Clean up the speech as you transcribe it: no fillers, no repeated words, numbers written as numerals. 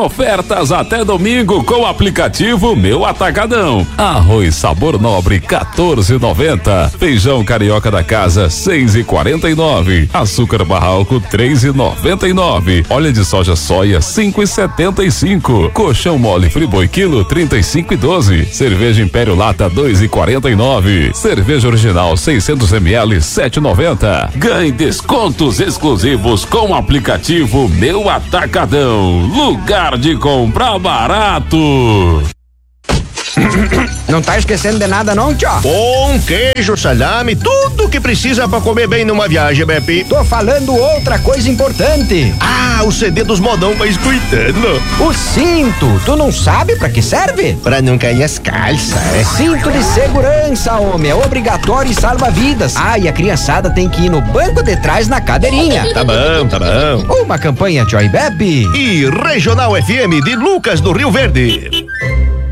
ofertas até domingo com o aplicativo Meu Atacadão. Arroz sabor nobre 14,90. Feijão carioca da casa 6,49. Açúcar barralco 3,99. Óleo de soja soia 5,75. Colchão mole Friboi quilo 35,12. Cerveja Império Lata 2,49. Cerveja original 600 ml 7,90. Ganhe descontos exclusivos com o aplicativo Meu Atacadão. Lugar de comprar barato. Não tá esquecendo de nada não, tio? Pão, queijo, salame, tudo que precisa pra comer bem numa viagem, Bepi. Tô falando outra coisa importante. Ah, o CD dos modão pra escutando. O cinto, tu não sabe pra que serve? Pra não cair as calças, é? Cinto de segurança, homem, é obrigatório e salva vidas. Ah, e a criançada tem que ir no banco de trás na cadeirinha. Tá bom, tá bom. Uma campanha Joy Bebe e Regional FM de Lucas do Rio Verde.